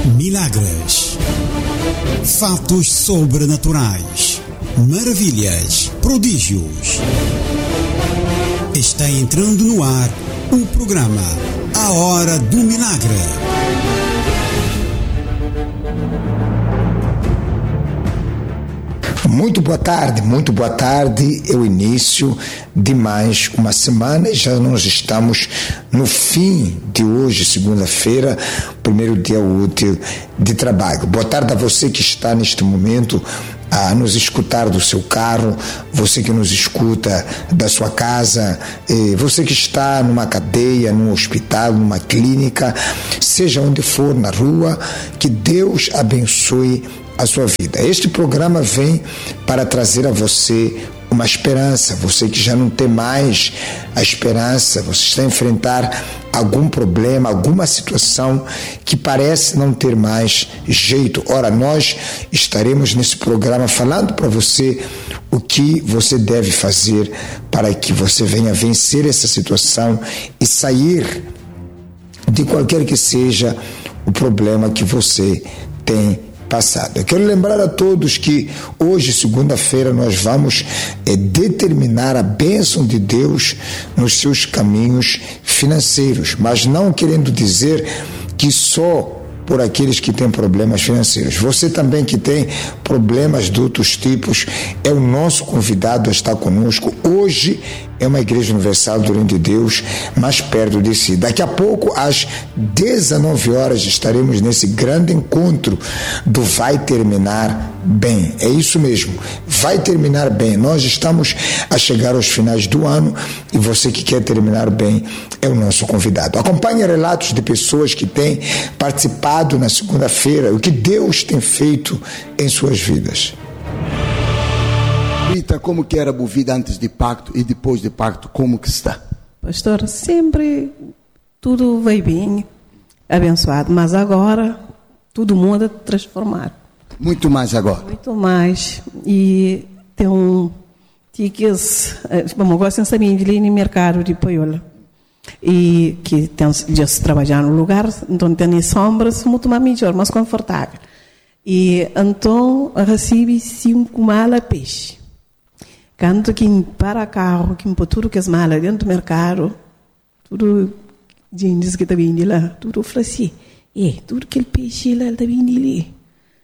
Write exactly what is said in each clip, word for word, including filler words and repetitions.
Milagres, fatos sobrenaturais, maravilhas, prodígios. Está entrando no ar o programa A Hora do Milagre. Muito boa tarde, muito boa tarde. É o início de mais uma semana e já nós estamos no fim de hoje, segunda-feira, primeiro dia útil de trabalho. Boa tarde a você que está neste momento a nos escutar do seu carro, você que nos escuta da sua casa, você que está numa cadeia, num hospital, numa clínica, seja onde for, na rua, que Deus abençoe a sua vida. Este programa vem para trazer a você uma esperança, você que já não tem mais a esperança, você está a enfrentar algum problema, alguma situação que parece não ter mais jeito. Ora, nós estaremos nesse programa falando para você o que você deve fazer para que você venha vencer essa situação e sair de qualquer que seja o problema que você tem passado. Eu quero lembrar a todos que hoje, segunda-feira, nós vamos é, determinar a bênção de Deus nos seus caminhos financeiros, mas não querendo dizer que só por aqueles que têm problemas financeiros. Você também que tem problemas de outros tipos é o nosso convidado a estar conosco. Hoje é uma Igreja Universal do Reino de Deus mais perto de si. Daqui a pouco, às dezenove horas, estaremos nesse grande encontro do Vai Terminar Bem. É isso mesmo, vai terminar bem. Nós estamos a chegar aos finais do ano e você que quer terminar bem é o nosso convidado. Acompanhe relatos de pessoas que têm participado na segunda-feira, o que Deus tem feito em suas vidas. Rita, como que era a vida antes de pacto e depois de pacto, como que está? Pastor, sempre tudo vai bem, abençoado, mas agora tudo muda, transformado. Muito mais agora? Muito mais. E tem um tickets, vamos agora sem saber de no mercado de Poiola. E que tem já se trabalhar no lugar, então tem sombras muito mais melhor, mais confortável. E então recebi cinco malas de peixe. Quando que para carro, que põe tudo que as malas dentro do mercado, tudo diz que está vindo lá, tudo assim, é, tudo aquele peixe lá está vindo ali.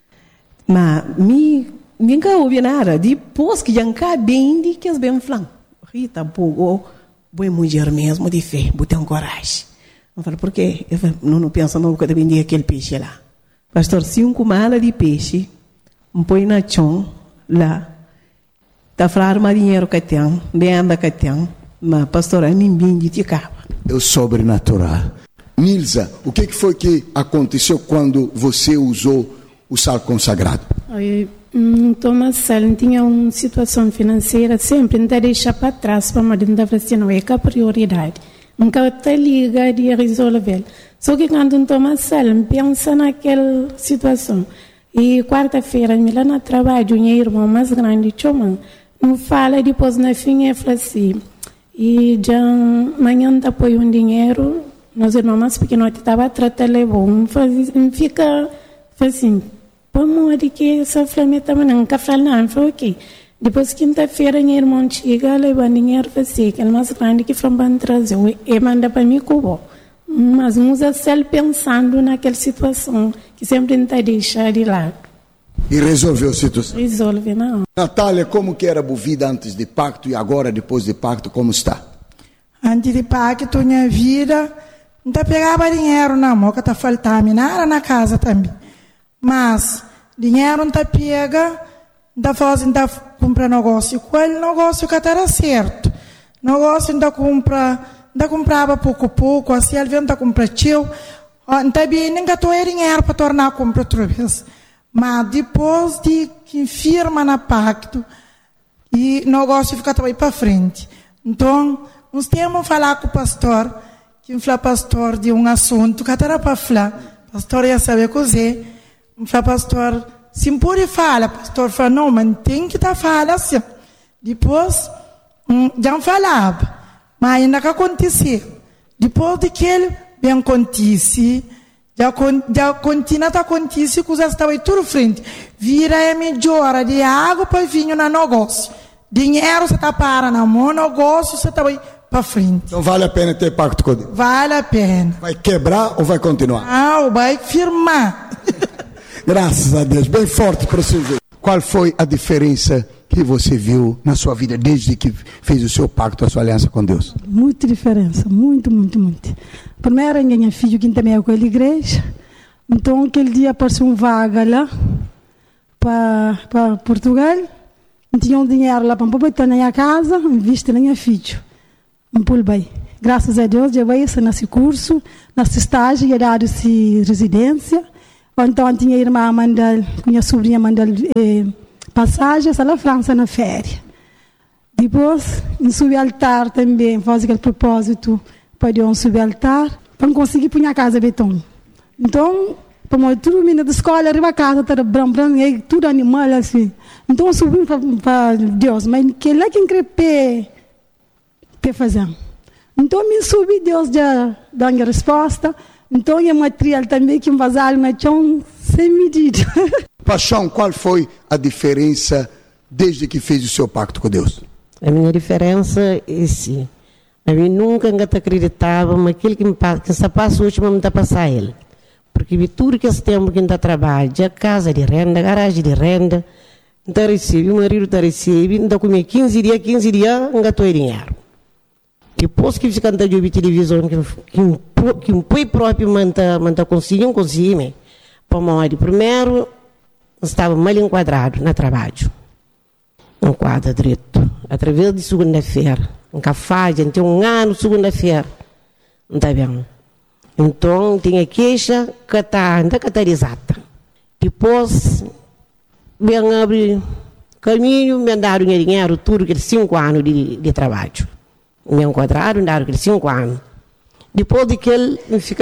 Mas me nunca ouvi nada, depois que já cá bem de que as bem flan. Rita, boa, boa mulher mesmo de fé, botem coragem. Eu falo, por quê? Eu falo, não, não pensa não que está vindo aquele peixe lá. Pastor, cinco malas de peixe, um põe na chão lá. Está falando mais dinheiro que tem, bem anda que tem, mas pastor, é ninguém de ticava. É o sobrenatural. Nilza, o que foi que aconteceu quando você usou o sal consagrado? Hum, Thomas Sal tinha uma situação financeira, sempre não deixa para trás, para mas não assim, não é que a prioridade. Nunca te liga de resolver. Só que quando o Thomas Sal pensa naquela situação, e quarta-feira, me lá no trabalho, um irmão mais grande, Choman, não fala, depois na fim é assim, e já amanhã tá põe um dinheiro, nós irmãos pequenos estava tratando bom, fica assim, como de que essa flame também não quer falar não, foi ok. Depois quinta-feira, meu irmão chega, leva dinheiro para si, que é mais grande que from ban trazer, e manda para mim cubo. Mas não usa céu pensando naquela situação que sempre tenta deixar de lado. E resolveu a situação? Resolve, não. Natália, como que era a vida antes de pacto e agora, depois de pacto, como está? Antes de pacto, minha vida, não pegava dinheiro na mão, que tá faltando nada na casa também. Mas, dinheiro não pega, não faz, não compra negócio. Qual negócio que era certo? Negócio não compra, não comprava pouco a pouco, assim, ele vem, não compra tio. Não bem, nem gatou dinheiro para tornar a compra outra vez. Mas depois de que firma na pacto, e o negócio fica também para frente. Então, nós temos que falar com o pastor, que fala pastor de um assunto, que era para falar, pastor ia saber cozer, fala pastor, se pode falar, pastor fala, não, mas tem que estar falando assim. Depois, hum, já falava, mas ainda que aconteceu. Depois de que ele bem acontece, Já, já continua a acontecer que você estava aí tudo frente. Vira é melhor de água para vinho na negócio. Dinheiro você está para na mão, negócio você está aí para frente. Então vale a pena ter pacto com Deus? Vale a pena. Vai quebrar ou vai continuar? Ah, vai firmar. Graças a Deus, bem forte para você ver. Qual foi a diferença que você viu na sua vida desde que fez o seu pacto, a sua aliança com Deus? Muita diferença, muito, muito, muito. Primeiro, minha filha que também é com a igreja, então aquele dia apareceu um vaga lá para Portugal, não tinha um dinheiro lá para botar na minha casa, investi na minha filha. Um pulo bem. Graças a Deus, já veio nesse curso, nesse estágio, e dado-se residência. Então, tinha a irmã mandar, com a sobrinha mandar eh, passagem para a França na férias. Depois, em subir altar também, fazer aquele propósito para Deus subir altar, para conseguir pôr a casa betão. Então, para tudo menino da escola, arriba a casa, estava branco, branco, tudo animal assim. Então, subi para Deus, mas que lá que increpe para fazer. Então, me subi, Deus já dá a resposta. Então, é material também que vazaram na chão sem medida. Paixão, qual foi a diferença desde que fez o seu pacto com Deus? A minha diferença é esse. A mim nunca acreditava, mas aquilo que me passa, que se passa hoje, me está passar ele. Porque tudo que esse tempo que ainda trabalha, a casa de renda, a garagem de renda, ainda recebe, o marido está recebendo, ainda comia quinze dias, quinze dias, ainda estou em dinheiro. Depois que fica andando de televisão, que que um pai próprio manda manda conseguir, conseguir, para morrer. Primeiro, estava mal enquadrado no trabalho. Um quadro direito. Através de segunda-feira, um café, já tem um ano segunda-feira. Não está bem. Então, tinha queixa que está ainda catalisada. Depois, me abre caminho, me andaram dinheiro, tudo aqueles cinco anos de, de trabalho. Me enquadraram, andaram aqueles cinco anos. Depois de que ele fica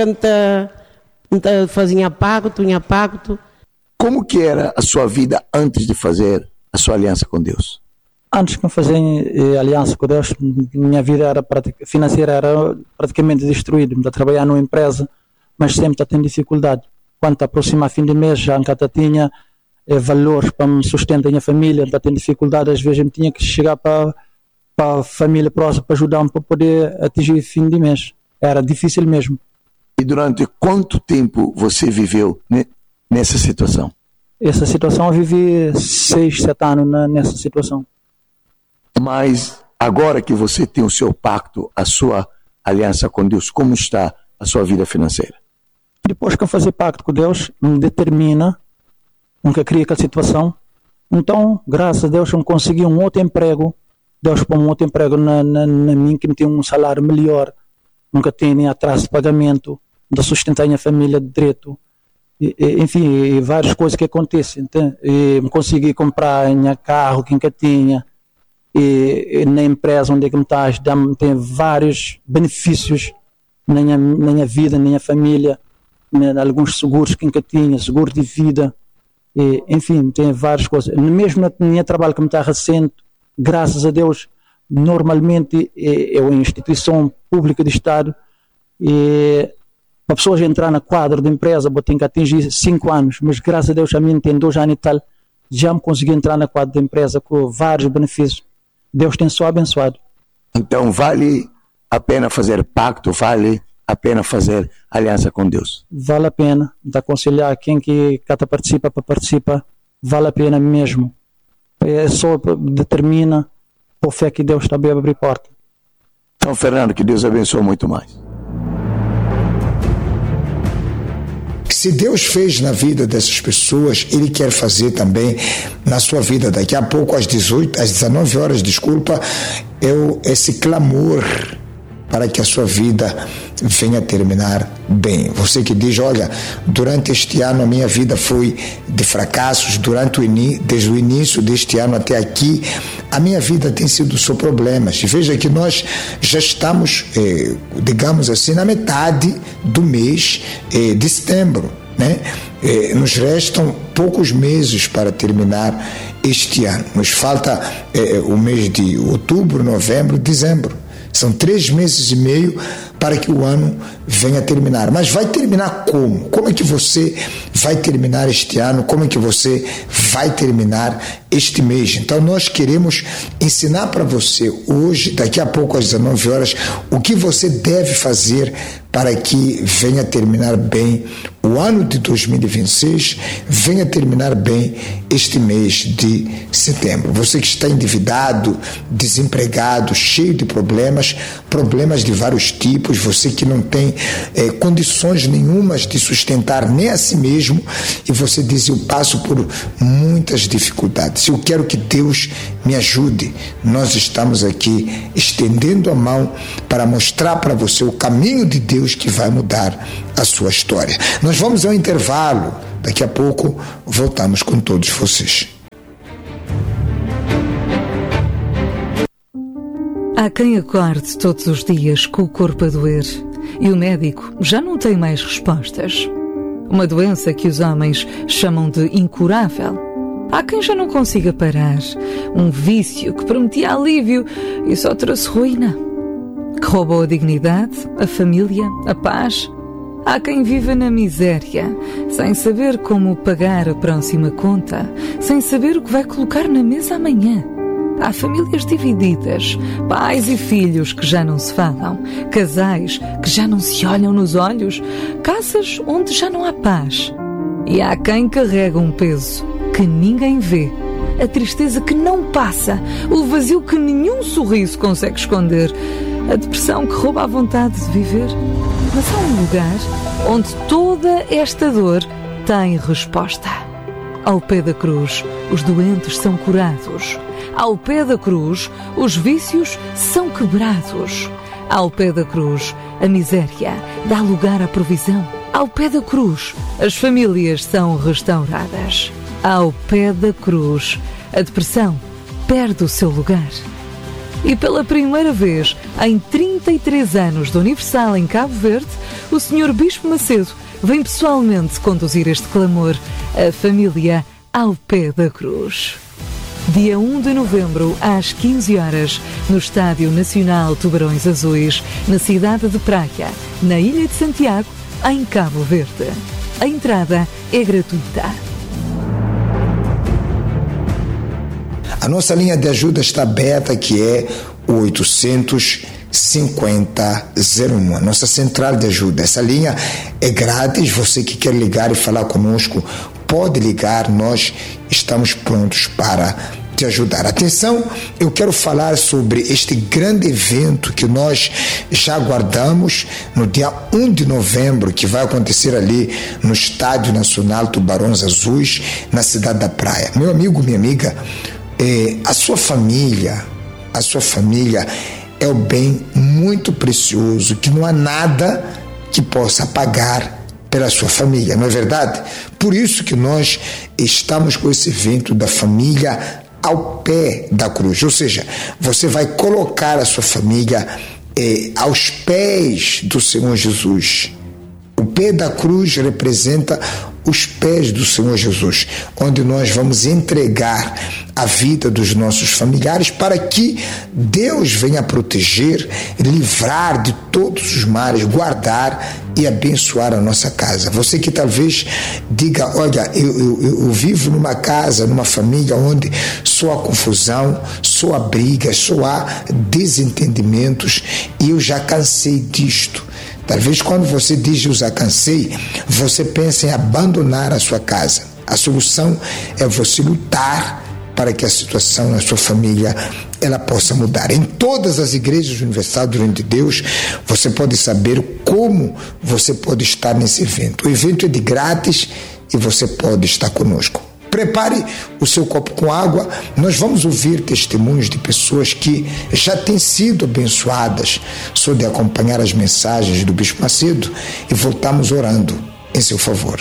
fazendo pacto, tinha pacto. Como que era a sua vida antes de fazer a sua aliança com Deus? Antes de fazer eh, aliança com Deus, minha vida era financeira era praticamente destruída. Eu trabalhava numa empresa, mas sempre tendo dificuldade. Quando aproxima fim de mês, já nunca tinha eh, valores para me sustentar a minha família, nunca tenho dificuldade. Às vezes eu tinha que chegar para para a família próxima para ajudar-me para poder atingir o fim de mês. Era difícil mesmo. E durante quanto tempo você viveu nessa situação? Essa situação eu vivi seis, sete anos na, nessa situação. Mas agora que você tem o seu pacto, a sua aliança com Deus, como está a sua vida financeira? Depois que eu fazer pacto com Deus, me determina, nunca cria aquela situação. Então, graças a Deus, eu consegui um outro emprego. Deus põe um outro emprego na, na, na mim, que me tem um salário melhor, nunca tenho nem atraso de pagamento, de sustentar a minha família de direito, e, e, enfim, e várias coisas que acontecem. Então, e me consegui comprar minha carro que nunca tinha, e, e na empresa onde é que me está ajudando, tem vários benefícios na minha, na minha vida, na minha família, né, alguns seguros que nunca tinha, seguro de vida, e, enfim, tem várias coisas. Mesmo na minha trabalho que me está recente, graças a Deus, normalmente é uma instituição pública de Estado e para pessoas entrar na quadra de empresa tem que atingir cinco anos, mas graças a Deus a mim tem dois anos e tal, já me consegui entrar na quadra de empresa com vários benefícios. Deus tem só abençoado. Então vale a pena fazer pacto, vale a pena fazer aliança com Deus? Vale a pena, de aconselhar quem que cada participa para participar, vale a pena mesmo. É só determina por fé que Deus também abre porta. Então, Fernando, que Deus abençoe muito mais. Se Deus fez na vida dessas pessoas, Ele quer fazer também na sua vida. Daqui a pouco, às dezoito, às dezenove horas, desculpa, eu, esse clamor para que a sua vida venha terminar bem. Você que diz, olha, durante este ano a minha vida foi de fracassos, durante o in... desde o início deste ano até aqui, a minha vida tem sido só problemas. E veja que nós já estamos, eh, digamos assim, na metade do mês eh, de setembro, né? Eh, nos restam poucos meses para terminar este ano. Nos falta eh, o mês de outubro, novembro, dezembro. São três meses e meio para para que o ano venha terminar. Mas vai terminar como? Como é que você vai terminar este ano? Como é que você vai terminar este mês? Então nós queremos ensinar para você hoje, daqui a pouco às dezenove horas, o que você deve fazer para que venha terminar bem o ano de dois mil e vinte e seis, venha terminar bem este mês de setembro. Você que está endividado, desempregado, cheio de problemas, problemas de vários tipos, você que não tem eh, condições nenhumas de sustentar nem a si mesmo, e você diz: eu passo por muitas dificuldades, eu quero que Deus me ajude. Nós estamos aqui estendendo a mão para mostrar para você o caminho de Deus que vai mudar a sua história. Nós vamos ao intervalo, daqui a pouco voltamos com todos vocês. Há quem acorde todos os dias com o corpo a doer e o médico já não tem mais respostas. Uma doença que os homens chamam de incurável. Há quem já não consiga parar. Um vício que prometia alívio e só trouxe ruína. Que roubou a dignidade, a família, a paz. Há quem viva na miséria, sem saber como pagar a próxima conta, sem saber o que vai colocar na mesa amanhã. Há famílias divididas, pais e filhos que já não se falam, casais que já não se olham nos olhos, casas onde já não há paz. E há quem carrega um peso que ninguém vê, a tristeza que não passa, o vazio que nenhum sorriso consegue esconder, a depressão que rouba a vontade de viver. Mas há um lugar onde toda esta dor tem resposta. Ao pé da cruz, os doentes são curados. Ao pé da cruz, os vícios são quebrados. Ao pé da cruz, a miséria dá lugar à provisão. Ao pé da cruz, as famílias são restauradas. Ao pé da cruz, a depressão perde o seu lugar. E pela primeira vez em trinta e três anos do Universal em Cabo Verde, o senhor Bispo Macedo vem pessoalmente conduzir este clamor, a família ao pé da cruz. Dia um de novembro, às quinze horas, no Estádio Nacional Tubarões Azuis, na cidade de Praia, na Ilha de Santiago, em Cabo Verde. A entrada é gratuita. A nossa linha de ajuda está aberta, que é o oitocentos cinquenta zero um, a nossa central de ajuda. Essa linha é grátis, você que quer ligar e falar conosco, pode ligar, nós estamos prontos para te ajudar. Atenção, eu quero falar sobre este grande evento que nós já aguardamos no dia um de novembro, que vai acontecer ali no Estádio Nacional Tubarões Azuis, na cidade da Praia. Meu amigo, minha amiga, É, a sua família, a sua família é o bem muito precioso, que não há nada que possa pagar pela sua família, não é verdade? Por isso que nós estamos com esse evento da família ao pé da cruz, ou seja, você vai colocar a sua família eh, aos pés do Senhor Jesus. O pé da cruz representa os pés do Senhor Jesus, onde nós vamos entregar a vida dos nossos familiares para que Deus venha proteger, livrar de todos os males, guardar e abençoar a nossa casa. Você que talvez diga: olha, eu, eu, eu vivo numa casa, numa família onde só há confusão, só há brigas, só há desentendimentos, e eu já cansei disto. Talvez quando você diz eu já cansei, você pensa em abandonar a sua casa. A solução é você lutar para que a situação na sua família ela possa mudar. Em todas as igrejas universais do Reino de Deus, você pode saber como você pode estar nesse evento. O evento é de grátis e você pode estar conosco. Prepare o seu copo com água. Nós vamos ouvir testemunhos de pessoas que já têm sido abençoadas. Sou de acompanhar as mensagens do Bispo Macedo e voltamos orando em seu favor.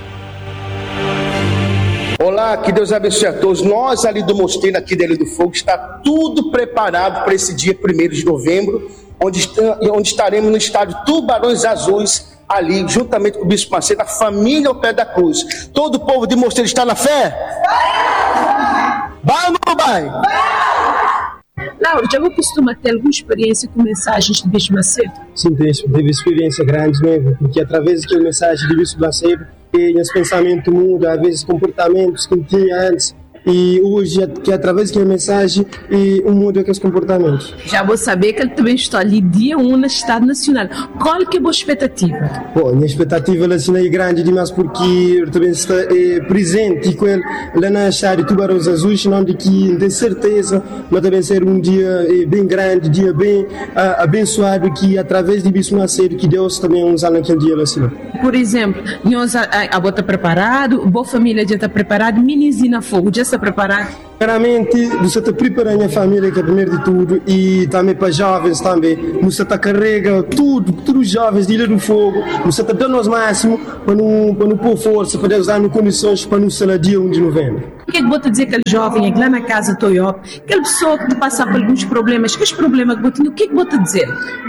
Olá, que Deus abençoe a todos. Nós ali do Mosteiro, aqui da Ilha do Fogo, está tudo preparado para esse dia primeiro de novembro, onde, onde estaremos no estádio Tubarões Azuis, ali, juntamente com o Bispo Macedo, a família ao pé da cruz. Todo o povo de Mosteiro está na fé? Vai ou não vai? Laura, já vou costuma ter alguma experiência com mensagens de Bispo Macedo? Sim, tive experiência grande mesmo, porque através daquela mensagem de Bispo Macedo, os pensamentos mudam, às vezes comportamentos que tinha antes, e hoje, que através daquela mensagem, e um muda aqueles comportamentos. Já vou saber que ele também está ali dia um no Estado Nacional. Qual que é a boa expectativa? Bom, a minha expectativa é grande demais, porque eu também estou é, presente com ele lá na Chária Tubarões Azuis, não de que tenho certeza, mas também ser um dia é, bem grande, dia bem a, abençoado, que através de Bispo Macedo, que Deus também usa naquele dia lá assim. Por exemplo, nós a, a, a boa está preparado, boa família já está preparada, Menizina Fogo já está preparado? Claramente, você está preparando a família, que é primeiro de tudo, e também para jovens também. Você está carrega tudo, todos os jovens de Ilha do Fogo, você está dando o máximo para não, para não pôr força, para Deus dar condições para não ser dia um de novembro. O que é que vou te dizer aquele jovem lá na casa Toyop, aquela pessoa que te passa por alguns problemas, que os problemas que vou te, o que é que vou te dizer?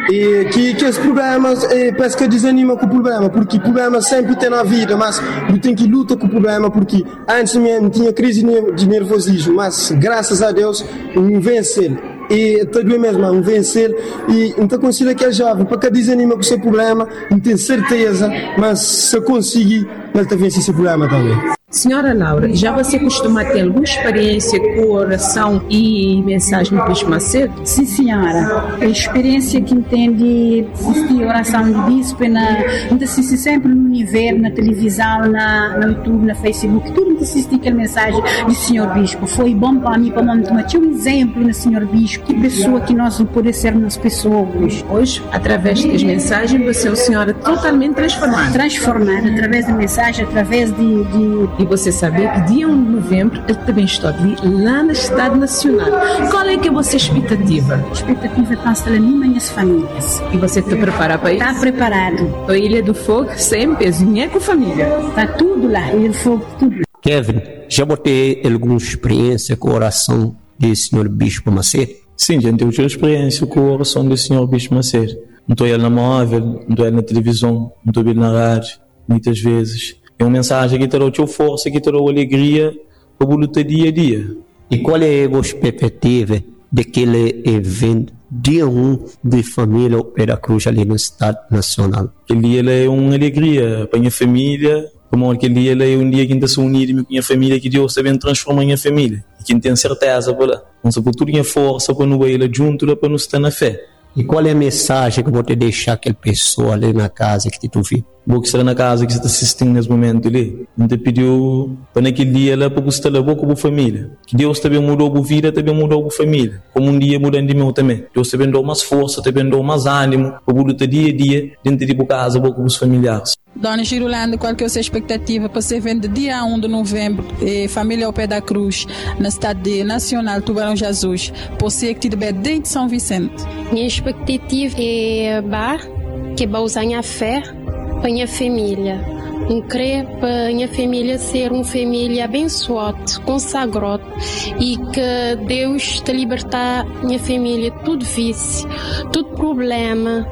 E que, que os problemas, é, parece que desanima com o problema, porque problema sempre tem na vida, mas eu tenho que lutar com o problema, porque antes mesmo tinha crise de nervosismo, mas graças a Deus eu vencer. E também mesmo, um vencer, e então considero que é jovem, para que desanima com o seu problema, não tenho certeza, mas se eu conseguir, ele também vence esse problema também. Senhora Laura, já você costuma ter alguma experiência com oração e mensagem do Bispo Macedo? Sim, senhora. A experiência que entende assistir oração do Bispo, na, assistir sempre no universo, na televisão, na, no YouTube, na Facebook, tudo que assistir aquela mensagem do Senhor Bispo. Foi bom para mim, para mim, tomar um exemplo no Senhor Bispo, que pessoa que nós não podemos ser nas pessoas. Hoje, através das mensagens, você é uma senhora totalmente transformada. Transformada, através da mensagem, através de... de E você saber que dia um de novembro ele também está ali, lá no Estado Nacional. Qual é que é a vossa expectativa? A expectativa está a mim e minhas famílias. E você está preparado para isso? Está preparado. A Ilha do Fogo, sem peso, nem é com a família. Está tudo lá, Ilha do Fogo, tudo. Kevin, já botei alguma experiência com a oração do senhor Bispo Macedo? Sim, já tive experiência com a oração do senhor Bispo Macedo. Não estou ele na móvel, não estou ele na televisão, não estou ele na rádio, muitas vezes. É uma mensagem que terá a força, que terá a alegria para o lutar dia a dia. E qual é a vossa perspectiva daquele evento dia um de família ao pé da cruz ali no Estado Nacional? Aquele dia é uma alegria para a minha família, como aquele dia é um dia que ainda sou unido com a minha família, que Deus também transforma a minha família. E que tem certeza para lá. Não se pode ter a força para não ir junto, para não estar na fé. E qual é a mensagem que vou te deixar aquela pessoa ali na casa que te ouviu? Vou que está na casa que está assistindo nesse momento ali. Não te pediu para naquele dia lá para gostar da boca com a família. Que Deus também mudou a vida, também mudou a família. Como um dia mudando de mim também. Deus também deu mais força, também deu mais ânimo para lutar dia a dia dentro de casa, boca com os familiares. Dona Girolanda, qual que é a sua expectativa para esse evento de dia um de novembro, eh, Família ao Pé da Cruz, na cidade nacional Tubarões Azuis, por ser que te deve desde São Vicente? Minha expectativa é bar, que vai usar a fé para a minha família. Eu creio para a minha família ser uma família abençoada, consagrada, e que Deus te libertar a minha família de tudo vício, todo problema.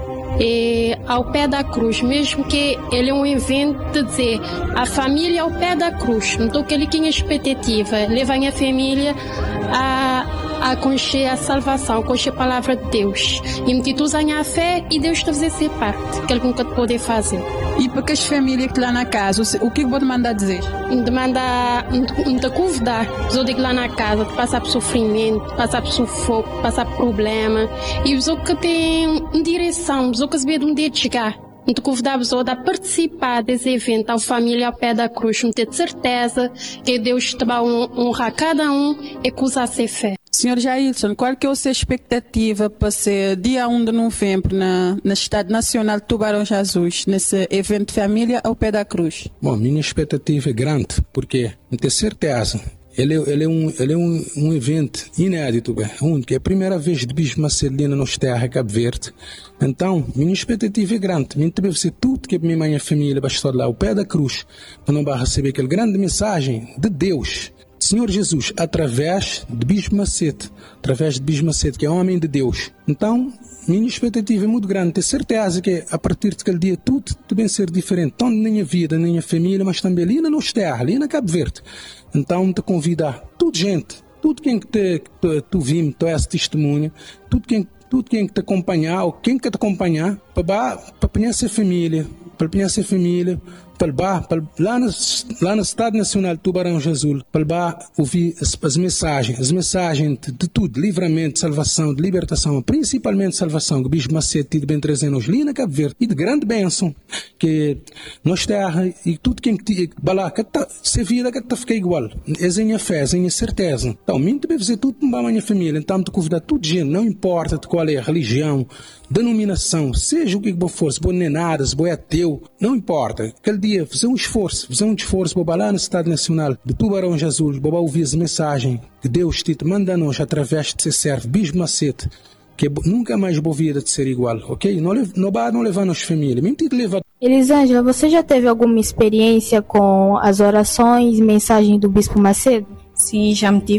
É, ao pé da cruz, mesmo que ele é um evento de dizer a família ao pé da cruz, então que ele tinha expectativa, leva a minha família a, a conhecer a salvação, a conhecer a palavra de Deus, e me tu usar a fé e Deus te fazer ser parte, que ele nunca te pode fazer. E para que as famílias que lá na casa, o que vou te mandar dizer? Me manda, me te convidar, eu digo lá na casa, de passar por sofrimento, passar por sufoco, passar por problema, e os que têm direção, os que se vê de um dia de chegar. Me te convidar a participar desse evento, a família ao pé da cruz, me ter certeza que Deus te vai honrar cada um e que usa a ser fé. Senhor Jailson, qual que é a sua expectativa para ser dia um de novembro na, na Estado Nacional de Tubarões Azuis, nesse evento Família ao Pé da Cruz? Bom, minha expectativa é grande, porque eu tenho certeza, ele, ele é, um, ele é um, um evento inédito, único, é a primeira vez de Bispo Macedo na nossa terra, Cabo Verde. Então, minha expectativa é grande, minha deve ser tudo que a minha mãe e a família vai estar lá ao pé da cruz, para não receber aquela grande mensagem de Deus. Senhor Jesus, através de Bispo Macedo, através de Bispo Macedo, que é homem de Deus. Então, minha expectativa é muito grande, tenho certeza que a partir daquele dia tudo deve ser diferente, tanto na minha vida, na minha família, mas também ali na nossa terra, ali na Cabo Verde. Então, te convidar toda gente tudo quem que te, que tu, tu vim, tu és testemunha, tudo quem tudo quem que te acompanhar, ou quem que te acompanhar, para para conhecer a família, para conhecer a família, para lá no lá no Estado Nacional de Tubarão Azul, para ouvir as, as mensagens, as mensagens de, de tudo, livramento, de salvação, de libertação, principalmente salvação, que o Bispo Macedo tem bem trazer nos ali na Cabo Verde, e de grande bênção, que nós terra e tudo quem que balá, que tá, se vida que tá fica igual, é a minha fé, é a minha certeza. Então, mim também fazer tudo para a minha família, então te convidar tudo gente, não importa de qual é a religião, denominação, seja o que for, se for nenada, se for ateu, não importa, aquele dia fazer um esforço, fazer um esforço para lá no Estado Nacional de Tubarão Azul, para ouvir as mensagens que Deus te manda a nós através de ser servo, Bispo Macedo, que nunca mais vou vida de ser igual, ok? Não, não vai não levar nossa família, mesmo te levar. Elisângela, você já teve alguma experiência com as orações e mensagens do Bispo Macedo? Sim, já me tive